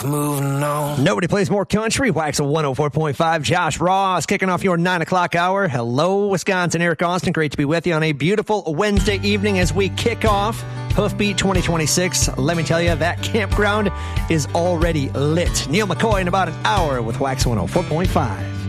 Moving on. Nobody plays more country. Wax 104.5. Josh Ross kicking off your 9 o'clock hour. Hello, Wisconsin. Eric Austin. Great to be with you on a beautiful Wednesday evening as we kick off Hoofbeat 2026. Let me tell you, that campground is already lit. Neil McCoy in about an hour with Wax 104.5.